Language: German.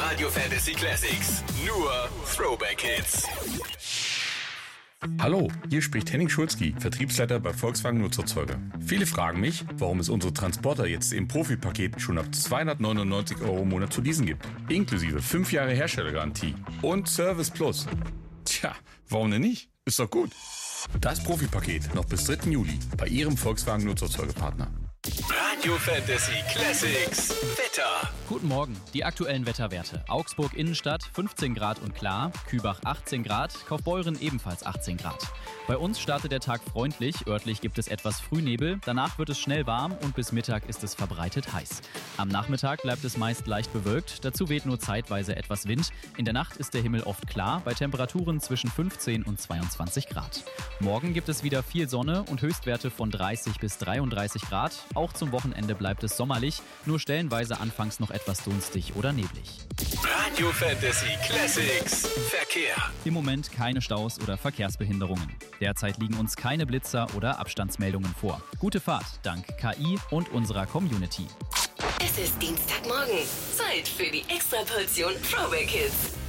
Radio Fantasy Classics. Nur Throwback Hits. Hallo, hier spricht Henning Schulzki, Vertriebsleiter bei Volkswagen Nutzerzeuger. Viele fragen mich, warum es unsere Transporter jetzt im Profi-Paket schon ab 299 € im Monat zu leasen gibt. Inklusive 5 Jahre Herstellergarantie und Service Plus. Tja, warum denn nicht? Ist doch gut. Das Profi-Paket noch bis 3. Juli bei Ihrem Volkswagen Nutzerzeugerpartner. Radio Fantasy Classics. Wetter. Guten Morgen, die aktuellen Wetterwerte. Augsburg Innenstadt 15 Grad und klar, Kübach 18 Grad, Kaufbeuren ebenfalls 18 Grad. Bei uns startet der Tag freundlich, örtlich gibt es etwas Frühnebel, danach wird es schnell warm und bis Mittag ist es verbreitet heiß. Am Nachmittag bleibt es meist leicht bewölkt, dazu weht nur zeitweise etwas Wind. In der Nacht ist der Himmel oft klar, bei Temperaturen zwischen 15 und 22 Grad. Morgen gibt es wieder viel Sonne und Höchstwerte von 30 bis 33 Grad. Auch zum Wochenende bleibt es sommerlich, nur stellenweise anfangs noch etwas dunstig oder neblig. Radio Fantasy Classics. Verkehr. Im Moment keine Staus oder Verkehrsbehinderungen. Derzeit liegen uns keine Blitzer oder Abstandsmeldungen vor. Gute Fahrt dank KI und unserer Community. Es ist Dienstagmorgen. Zeit für die Extraportion Throwback Hits.